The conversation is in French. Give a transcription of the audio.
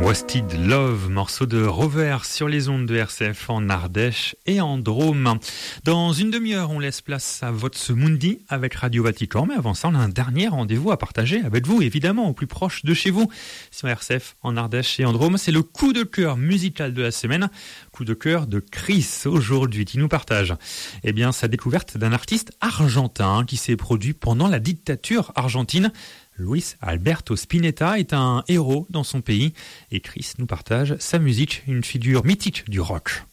Wasted Love, morceau de Rover sur les ondes de RCF en Ardèche et en Drôme. Dans une demi-heure, on laisse place à Vox Mundi avec Radio Vatican. Mais avant ça, on a un dernier rendez-vous à partager avec vous, évidemment, au plus proche de chez vous. Sur RCF en Ardèche et en Drôme, c'est le coup de cœur musical de la semaine. Coup de cœur de Chris, aujourd'hui, qui nous partage sa découverte d'un artiste argentin qui s'est produit pendant la dictature argentine. Luis Alberto Spinetta est un héros dans son pays et Chris nous partage sa musique, une figure mythique du rock.